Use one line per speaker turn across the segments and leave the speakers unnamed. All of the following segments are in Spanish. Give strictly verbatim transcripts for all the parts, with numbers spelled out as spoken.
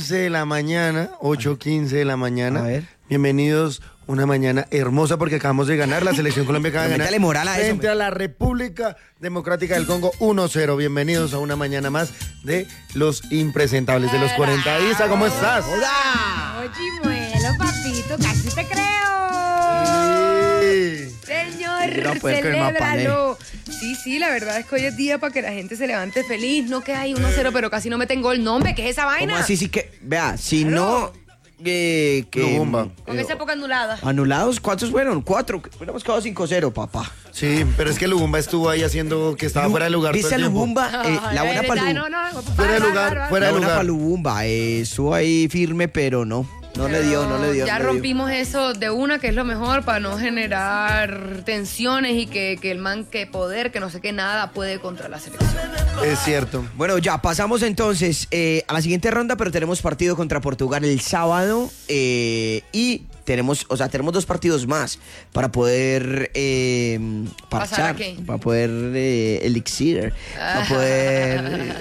quince de la mañana, ocho quince de la mañana.
A ver.
Bienvenidos, una mañana hermosa porque acabamos de ganar, la Selección Colombia acaba de ganar.
Métale moral a eso,
frente
me-
a la República Democrática del Congo uno cero. Bienvenidos a una mañana más de Los Impresentables de los cuarenta. Isa, ¿cómo estás?
Oye, Chimuelo, papito, casi te creo.
Sí.
Señor,
Mira, pues, que el
celébralo. Sí, sí, la verdad es que hoy es día para que la gente se levante feliz. No que hay uno cero, pero casi no meten gol. No, hombre, ¿qué es esa vaina?
¿Cómo así? Sí que, vea, si
Claro.
no... Eh, que,
Lugumba.
Con esa época anulada.
¿Anulados? ¿Cuántos fueron? Cuatro. Hubiéramos quedado cinco cero, papá.
Sí, pero es que Lugumba estuvo ahí haciendo que estaba fuera de lugar todo
¿Viste a
el tiempo.
Lugumba? Eh, la buena
Ay,
para
ay,
Lugumba.
no, no,
Fuera de
va, va,
lugar,
va, va.
fuera
La
de
buena
lugar.
para Lugumba. Eh, estuvo ahí firme, pero no. No le dio, no le dio.
Ya
no le dio.
rompimos eso de una, que es lo mejor para no generar tensiones y que, que el man, que poder, que no sé qué, nada puede contra la selección.
Es cierto.
Bueno, ya pasamos entonces eh, a la siguiente ronda, pero tenemos partido contra Portugal el sábado eh, y tenemos, o sea, tenemos dos partidos más para poder eh,
¿Pasar
parchar,
a qué?
para poder eh, elixir, para poder.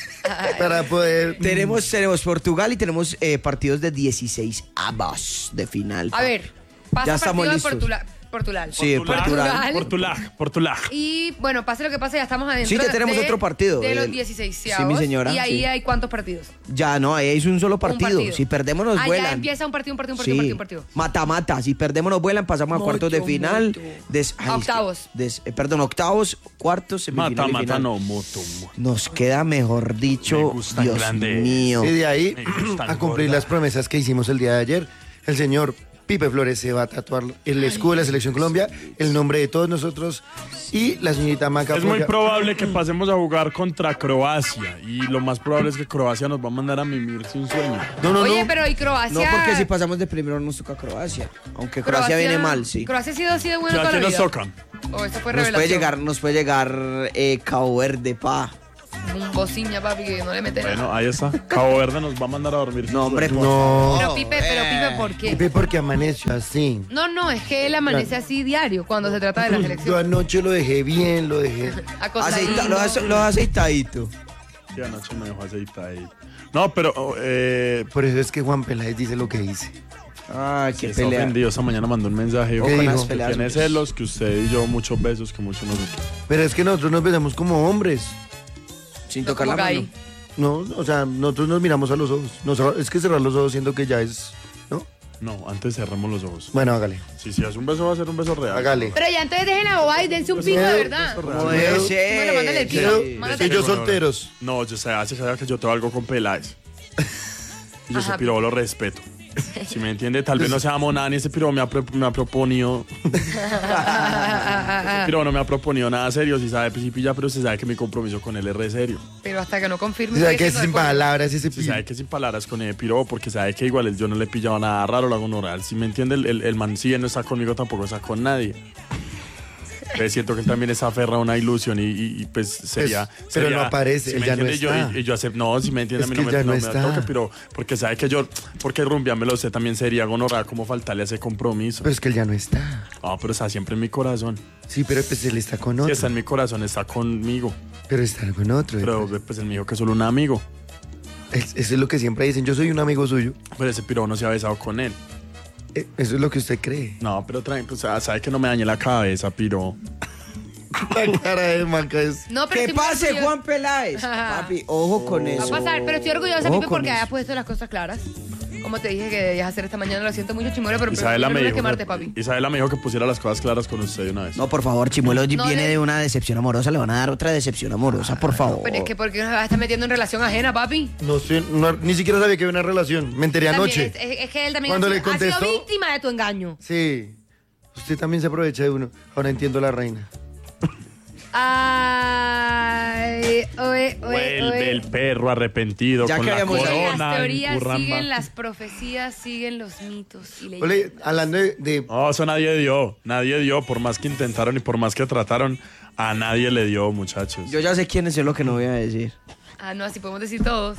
Para poder...
tenemos, tenemos Portugal y tenemos eh, partidos de dieciséis avos de final.
A ver, pasa
Ya estamos
partido de
listos.
Portula- Portugal.
Sí, Portugal.
Portugal, Portugal.
Y bueno, pase lo que pase, ya estamos adentro.
Sí, ya tenemos
de,
otro partido.
De los
El-
dieciséis.
Sí, mi señora,
Y ahí
sí.
hay cuántos partidos.
Ya no, ahí es un solo partido.
Un partido.
Si perdemos nos
ah,
vuelan.
ya empieza un partido, un partido, un partido,
Sí.
un partido, un partido.
Mata, mata. Si perdemos nos vuelan, pasamos a cuartos de
Mucho,
final.
mucho.
Des- ay,
Octavos.
des- eh, perdón, octavos, cuartos, semifinal
Mata,
y
mata,
final.
no, moto. mo-
Nos queda, mejor dicho,
Me gustan
Dios
grandes.
mío.
Y de ahí
Me gustan
a cumplir
gordas.
las promesas que hicimos el día de ayer, el señor Pipe Flores se va a tatuar el escudo de la Selección Colombia, el nombre de todos nosotros y la señorita Maca.
Es muy
porque-
probable que pasemos a jugar contra Croacia y lo más probable es que Croacia nos va a mandar a mimir sin sueño.
No, no,
Oye,
no.
pero ¿y Croacia?
No, porque si pasamos de primero nos toca Croacia. Aunque Croacia, viene mal, sí.
Croacia ha sido así de bueno
¿A
toda
quién
la
nos
vida.
tocan?
O eso fue
Nos
revelación.
puede llegar, nos puede llegar eh, Cabo Verde, pa.
Un bociña, papi, que no le meten.
Bueno, ahí está. Cabo Verde nos va a mandar a dormir. sin
No, hombre,
sueño.
por
No.
Pero Pipe, pero Pipe, ¿por qué?
Pipe porque amaneció así.
No, no, es que él amanece así diario cuando se trata de la
Yo
selección.
anoche lo dejé bien, lo dejé.
Acostadito.
Aceita, los, ace- los aceitaditos.
Sí, anoche me dejó aceita ahí. No, pero... oh, eh,
Por eso es que Juan Peláez dice lo que dice.
Ay, qué
sí, está
pelea.
ofendido. Esta mañana mandó un mensaje.
¿Qué
que
dijo?
tiene celos, que usted y yo muchos besos, que muchos nos...
Pero es que nosotros nos besamos como hombres.
Sin
No,
tocar la
como
mano.
gay.
No, o sea, nosotros nos miramos a los ojos. Nos- es que cerrar los ojos siento que ya es, ¿no?
No, antes cerramos los ojos.
Bueno, hágale,
Si si hace un beso va a ser un beso real.
hágale.
Pero ya entonces dejen la bobada y dense un pico de verdad.
Beso
¿Cómo
real.
debe
Bueno,
ser?
bueno, mándale el
Sí.
pico.
Sí.
Mándate
Y yo
el-
solteros.
No, yo sé, hace sabe que yo tengo algo con Peláez. Y yo
Ajá.
ese piro lo respeto. Si me entiende, tal vez no sea monada ni ese piro me ha, pro- me ha proponido. Ese piro no me ha proponido nada serio, si sabe, pues sí pilla, pero se sabe que mi compromiso con él es re serio.
Pero hasta que no confirme.
O sea,
sigue
que es
siendo
sin
de acuerdo.
palabras ese
Se sabe que sin palabras con el piro, porque sabe que igual yo no le he pillado nada raro, lo hago normal. Si me entiende, el, el, el man si bien no está conmigo, tampoco está con nadie. Pues siento que él también es aferra a una ilusión y, y- y, pues sería...
Pues, pero
sería-
no aparece,
si
él
me
ya no
entiende, yo-
está.
y, y yo acepto, no, si me entiende,
Es
a mí
que
no
ya
me,
no
me
está.
toca, pero porque sabe que yo, porque rumbiámelo usted también sería gonorrea, como faltarle a ese compromiso.
Pero es que él ya no está.
No, pero está siempre en mi corazón.
Sí, pero pues él está con
Si
otro.
está en mi corazón, está conmigo.
Pero está con otro.
Pero pues él me dijo que es solo un amigo.
Es- eso es lo que siempre dicen. Yo soy un amigo suyo.
Pero ese piro no se ha besado con él.
Eh, Eso es lo que usted cree.
No, pero trae, pues, sabe que no me dañe la cabeza, piro.
La cara de Maca es...
No, pero
Que
estoy muy
pase
orgullosa.
Juan Peláez. Papi, ojo con
Va
eso.
a pasar, pero estoy orgullosa,
Ojo
Pipe,
con
porque
eso.
haya puesto las cosas claras. Como te dije que debías hacer esta mañana, lo siento mucho, Chimuelo, pero
Isabela me
prefiero
dijo,
quemarte, papi.
Isabela me dijo que pusiera las cosas claras con usted de una vez.
No, por favor, Chimuelo
No,
viene
de-
de una decepción amorosa, le van a dar otra decepción amorosa, por favor.
Pero es que porque nos está metiendo en relación ajena, papi.
No sé, no- ni siquiera sabía que había una relación. Me enteré
También
anoche.
Es, es- es que él también
Cuando
ha,
le
sido- ha sido
contestó-
víctima de tu engaño.
Sí. Usted también se aprovecha de uno. Ahora entiendo la reina.
Ay, oe, oe,
Vuelve
oe.
el perro arrepentido
Ya
con
que
la
habíamos-
Siguen
corona.
las teorías,
en Curramba.
siguen las profecías, siguen los mitos y leyendas.
Ole, hablando de... de-
No, eso nadie dio. Nadie dio, por más que intentaron y por más que trataron, a nadie le dio, muchachos.
Yo ya sé quién es, es lo que no voy a decir.
Ah, no, así podemos decir todos.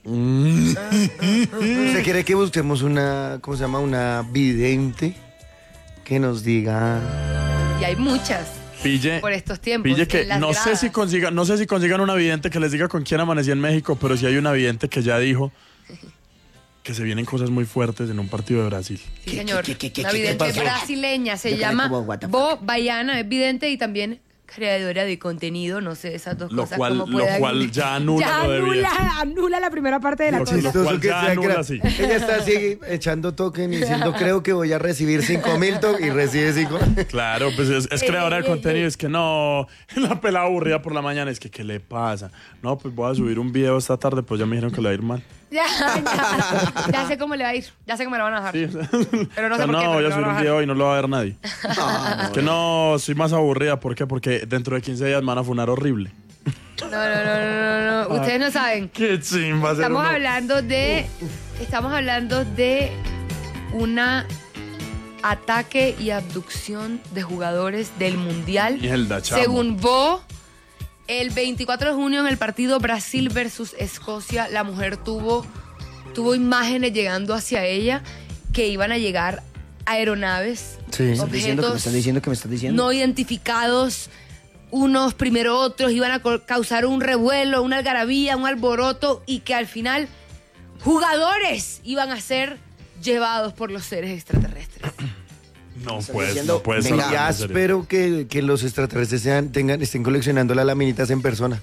¿Usted quiere que busquemos una, ¿cómo se llama? Una vidente que nos diga...
Y hay muchas
Pille,
por estos tiempos.
pille
en
que
las
no sé
gradas.
si consigan, no sé si consigan una vidente que les diga con quién amanecí en México, pero si hay una vidente que ya dijo que se vienen cosas muy fuertes en un partido de Brasil.
Sí, señor.
¿Qué, qué, qué,
Una
qué, qué
vidente
pasó?
brasileña, se
Yo quedé
llama
como, what the fuck.
Bo Baiana, es vidente y también creadora de contenido, no sé, esas dos
Lo
cosas
cual,
como
lo
puedan-
cual ya anula
ya
lo de
anula,
bien.
anula la primera parte de la
Lo
cosa.
chistoso
Chistoso que
ya
sea
anula,
crea-
sí.
Ella está así echando token y diciendo creo que voy a recibir cinco mil token y recibe cinco.
Claro, pues es, es
Ey,
creadora
ey,
de
ey,
contenido,
ey.
es que no, la pelada aburrida por la mañana, es que ¿qué le pasa? No, pues voy a subir un video esta tarde, pues ya me dijeron que le va a ir mal.
Ya, ya, ya sé cómo le va a ir, ya sé cómo le van a dejar.
Sí, o sea,
Pero no
o
sé
sea,
por qué,
no,
pero
voy a
lo
subir
van a
un
bajar.
video y no lo va a ver nadie. Es que no, soy más aburrida, ¿por qué? Porque dentro de quince días me van a funar horrible.
No, no, no, no, no, no. Ustedes no saben.
Qué chimba ser
Estamos
uno.
hablando de. Estamos hablando de una ataque y abducción de jugadores del Mundial.
Mierda, chamo.
Según Bo, el veinticuatro de junio en el partido Brasil versus Escocia, la mujer tuvo, tuvo imágenes llegando hacia ella que iban a llegar aeronaves,
Sí.
¿Me están diciendo que me
objetos
están diciendo que me están diciendo?
no identificados, unos primero otros, iban a co- causar un revuelo, una algarabía, un alboroto y que al final jugadores iban a ser llevados por los seres extraterrestres.
No
Estás
puedes,
diciendo,
no puedes.
venga,
hablar
Ya
en serio.
espero que, que los extraterrestres sean, tengan, estén coleccionando las laminitas en persona.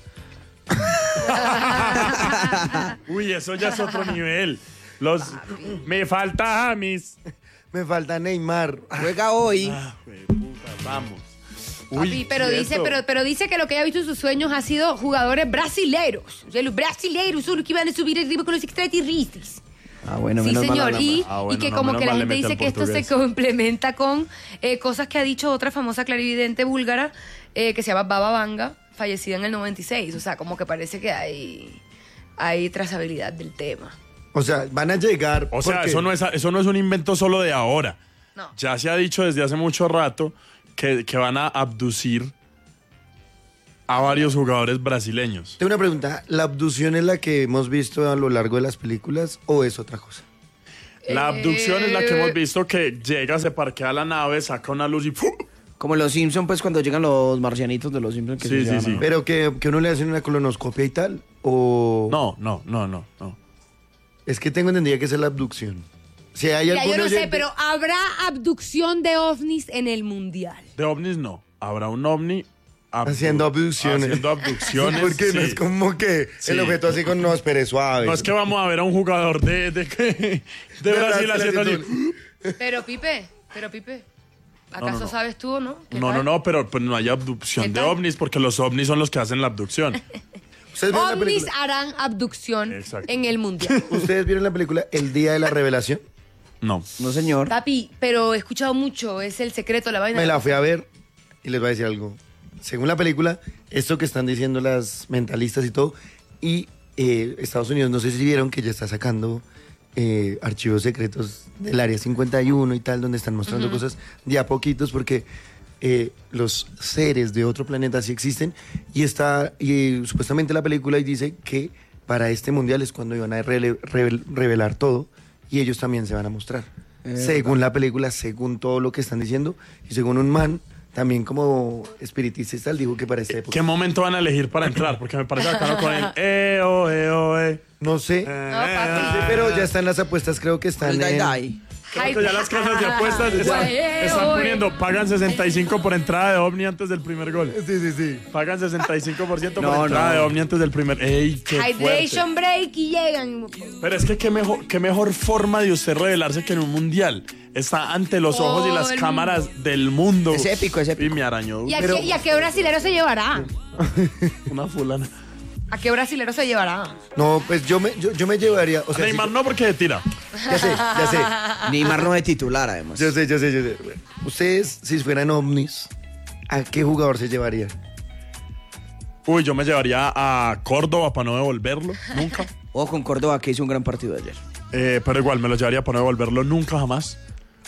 Uy, eso ya es otro nivel. Los, me falta James.
Me falta Neymar.
Juega hoy.
Ah, güey, puta, vamos.
Papi, pero
¿cierto?
dice, pero, pero dice que lo que ella ha visto en sus sueños ha sido jugadores brasileiros. O sea, los brasileiros son los que iban a subir el ritmo con los extraterrestres.
Ah, bueno,
Sí,
menos mal
señor.
la-
Y,
Ah, bueno,
y que
no,
como
menos
que la
mal le
gente
mete
dice
al
que esto se
portugués.
complementa con eh, cosas que ha dicho otra famosa clarividente búlgara eh, que se llama Baba Vanga, fallecida en el noventa y seis. O sea, como que parece que hay, hay trazabilidad del tema.
O sea, van a llegar.
O sea,
porque-
eso no, es, eso no es un invento solo de ahora.
No.
Ya se ha dicho desde hace mucho rato que, que van a abducir a varios jugadores brasileños.
Tengo una pregunta. ¿La abducción es la que hemos visto a lo largo de las películas o es otra cosa?
La abducción es la que
Eh.
hemos visto que llega, se parquea la nave, saca una luz y ¡fu!
Como los Simpsons, pues cuando llegan los marcianitos de los Simpsons. Que
Sí,
se
sí,
llevan
sí.
a-
Pero que, que uno le hacen una colonoscopia y tal. O.
No, no, no, no, no.
Es que tengo entendido que esa es la abducción. Si hay
Ya,
algún
yo no sé,
oyente-
pero ¿habrá abducción de ovnis en el mundial?
De ovnis no. Habrá un ovni abdu-
Haciendo abducciones.
Haciendo abducciones.
Porque no
sí.
es como que
Sí.
el objeto así con no, espere suave.
No es que vamos a ver a un jugador de, de, de, de Brasil
Brasil
haciendo
haciendo-
así.
Pero Pipe, pero Pipe, ¿acaso
No, no, no.
sabes tú o no? ¿Qué
No,
tal?
no, no, pero pues no hay abducción
¿Qué
de
tal?
ovnis porque los ovnis son los que hacen la abducción.
¿Ustedes vieron, la
Ovnis
película?
harán abducción
Exacto.
en el mundial.
¿Ustedes vieron la película El Día de la Revelación?
No.
No, señor.
Papi, pero he escuchado mucho, es el secreto, la vaina.
Me la fui a ver y les voy a decir algo. Según la película, esto que están diciendo las mentalistas y todo, y eh, Estados Unidos, no sé si vieron que ya está sacando eh, archivos secretos del Área cincuenta y uno y tal, donde están mostrando cosas de a poquitos, porque eh, los seres de otro planeta sí existen, y está, y supuestamente la película y dice que para este mundial es cuando iban a rele- revel- revelar todo, y ellos también se van a mostrar. Según la película, según todo lo que están diciendo, y según un man, también como espiritista y tal, dijo que para esta época.
¿Qué momento van a elegir para entrar? Porque me parece bacano con el eh, oh, eh, oh, eh.
No sé,
No, papi.
sí, pero ya están las apuestas, creo que están
El die,
en...
die.
Creo que ya las casas de apuestas están,
Oye,
están
oye.
poniendo, pagan sesenta y cinco por entrada de ovni antes del primer gol.
Sí, sí, sí.
Pagan sesenta y cinco por ciento por
No,
entrada
no.
de ovni antes del primer. ¡Ey, qué
Hydration
fuerte!
break y llegan.
Pero es que qué mejor, qué mejor forma de usted revelarse que en un mundial. Está ante los ojos y las
Todo el
cámaras del mundo.
Es épico, es épico.
Y me arañó
¿Y a,
Pero-
qué, ¿Y a qué brasilero se llevará?
una fulana.
¿A qué brasilero se llevará?
No, pues yo me, yo, yo me llevaría, o sea,
Neymar
sí,
no porque se tira.
ya sé, ya sé,
Neymar no de titular, además.
yo sé, yo sé, yo sé. Ustedes, si fueran ovnis, ¿a qué jugador se llevarían?
Uy, yo me llevaría a Córdoba para no devolverlo, nunca.
O con Córdoba, que hizo un gran partido ayer.
Eh, pero igual me lo llevaría para no devolverlo nunca jamás.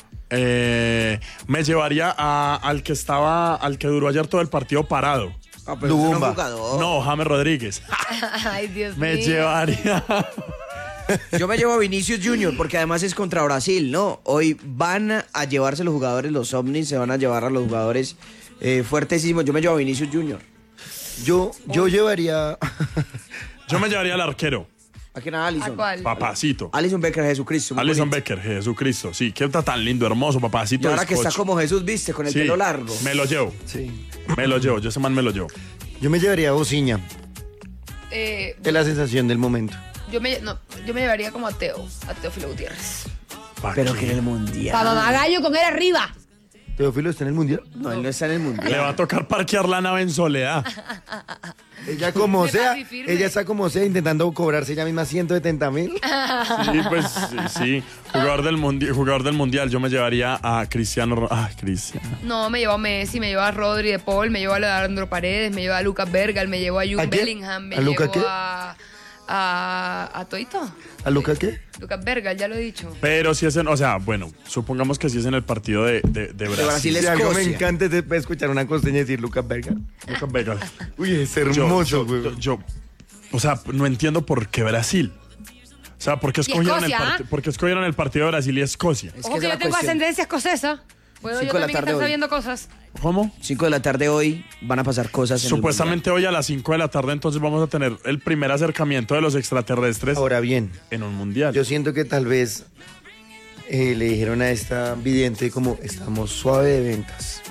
Eh, me llevaría a- al que estaba, al que duró ayer todo el partido parado.
Ah,
pero es un Lubumba.
jugador.
No, James Rodríguez.
Ay, Dios
Me
mío.
llevaría.
Yo me llevo a Vinicius Junior porque además es contra Brasil, ¿no? Hoy van a llevarse los jugadores, los ovnis, se van a llevar a los jugadores eh, fuertesísimos. Yo me llevo a Vinicius Junior.
Yo, yo llevaría...
Yo me llevaría al arquero.
¿A quién? A Alison.
¿A cuál?
Papacito.
Alison Becker, Jesucristo. muy
Alison
bonito.
Becker, Jesucristo. Sí, qué está tan lindo, hermoso, papacito.
Y ahora
de
que está
scotch.
como Jesús, viste, con el
Sí,
pelo largo.
Me lo llevo.
Sí.
Me lo llevo. Yo ese man me lo llevo.
Yo me llevaría a Bociña.
Eh,
Es la sensación del momento.
yo, me, no, yo me llevaría como a Teo, a Teófilo Gutiérrez.
¿Pa'
Pero
qué?
que en el mundial.
Pa' mamá gallo con él arriba.
¿Teófilo está en el mundial?
No, él no está en el mundial.
Le va a tocar parquear la nave en soledad.
Ella como
Me
sea,
papi firme.
ella está como sea intentando cobrarse ella misma ciento setenta mil.
Sí, pues sí, sí. Jugador del, mundi jugador del mundial. Yo me llevaría a Cristiano. Ro- Ay, Cristiano.
No, me llevo a Messi, me llevo a Rodri de Paul, me llevo a Leandro Paredes, me llevo a Lucas Bergal, me llevo a Jude
¿A quién?
Bellingham, me
¿A Luka
llevo
qué?
a, a. ¿A Toito?
¿A Lucas qué?
Lucas Bergal, ya lo he dicho.
Pero si es en, o sea, bueno, supongamos que si es en el partido de, de, de Brasil.
Brasil.
Si algo me
Escocia.
encanta es de- escuchar una costeña decir Lucas Berga.
Lucas Vega.
Uy, es
Yo,
hermoso,
yo,
güey.
yo- yo- o sea, no entiendo por qué Brasil. O sea, ¿por qué escogieron, el,
Escocia,
part-
¿ah?
por qué escogieron el partido de Brasil y Escocia?
Es
Ojo
que
que
esa
yo
es la
tengo
cuestión.
ascendencia escocesa. Puedo
Cinco
yo
de la
también
tarde
estar
hoy.
sabiendo cosas.
¿Cómo?
cinco de la tarde hoy van a pasar cosas en el
Supuestamente hoy a las cinco de la tarde entonces vamos a tener el primer acercamiento de los extraterrestres
Ahora bien,
en un mundial.
yo siento que tal vez eh, le dijeron a esta vidente como estamos suave de ventas.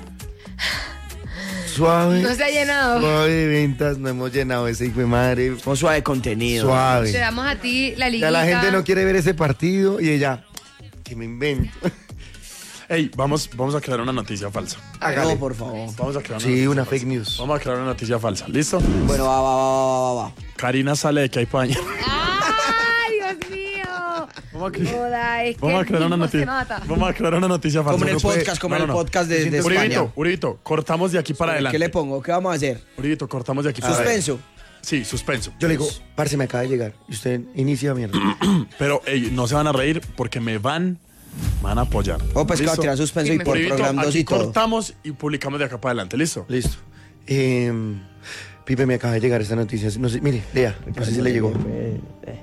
Suave.
No se ha llenado.
Suave de ventas, no hemos llenado ese hijo de madre.
mundial. Con suave contenido.
Te
Suave.
damos a ti la liguita.
Ya la gente no quiere ver ese partido y ella, que me invento.
Ey, vamos, vamos a crear una noticia falsa.
Hágale.
No, por favor.
Vamos a crear una
Sí,
noticia
una
falsa.
fake news.
Vamos a crear una noticia falsa. ¿Listo?
Bueno, va, va, va, va, va, va.
Karina sale de que hay paña.
¡Ay, Dios mío!
Vamos a crear,
Joda, es que
vamos a
el
crear una
tipo se
noticia.
mata.
Vamos a crear una noticia falsa.
Como en el
No puede-
podcast, como
no,
en el
no, no.
podcast de, de
Uribito,
España.
Uribito, cortamos de aquí para
¿Qué
adelante.
le pongo? ¿Qué vamos a hacer?
Uribito, cortamos de aquí para adelante.
Suspenso.
Sí, suspenso.
Yo le digo, parce, me acaba de llegar. Y usted inicia mierda.
Pero ey, no se van a reír porque me van, me van a apoyar.
Oh, pues claro,
¿Listo?
tirar suspenso y
Firme.
por
Uribito,
programa dos
aquí
y todo.
cortamos y publicamos de acá para adelante. ¿Listo?
Listo. Eh, Pipe, me acaba de llegar esta noticia. No sé, mire, lea, no sé si le llegó.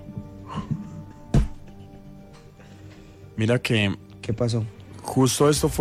Mira que
¿Qué pasó?
justo esto fue